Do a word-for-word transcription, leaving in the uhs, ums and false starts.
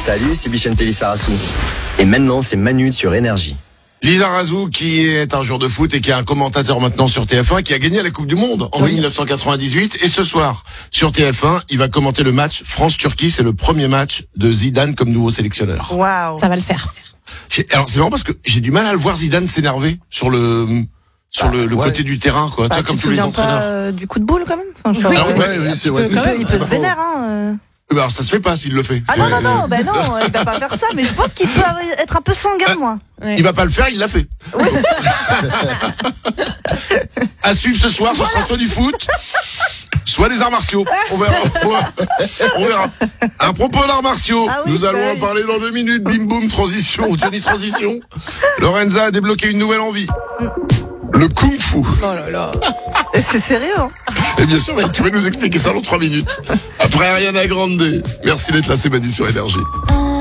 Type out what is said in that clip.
Salut, c'est Bichente Lissarassou. Et maintenant, c'est Manu sur Énergie. Lizarazu, qui est un joueur de foot et qui est un commentateur maintenant sur T F un, qui a gagné la Coupe du Monde en oui. mille neuf cent quatre-vingt-dix-huit. Et ce soir, sur T F un, il va commenter le match France-Turquie. C'est le premier match de Zidane comme nouveau sélectionneur. Waouh, ça va le faire. Alors c'est marrant parce que j'ai du mal à le voir Zidane s'énerver sur le sur bah, le, le ouais. côté du terrain, quoi. Bah, Toi, comme tous les entraîneurs. Pas, euh, du coup de boule quand même. Enfin, genre, oui, euh, ouais, oui, c'est vrai. Il peut, il peut se vénérer. Hein, euh. Bah alors ça se fait pas s'il le fait. Ah non non non, ben non, il va pas faire ça, mais je pense qu'il peut être un peu sanguin, moi. Ouais. Il va pas le faire, il l'a fait. Oui. À suivre ce soir, ce voilà. sera soit du foot, soit des arts martiaux. On verra. On verra. À propos d'arts martiaux, ah oui, nous allons oui. en parler dans deux minutes. Bim boum, transition, Johnny transition. Lorenza a débloqué une nouvelle envie. Le kung-fu. Oh là là. C'est sérieux, hein? Et bien sûr, tu vas nous expliquer ça dans trois minutes. Après Ariana Grande. Merci d'être là, c'est Manu sur Énergie.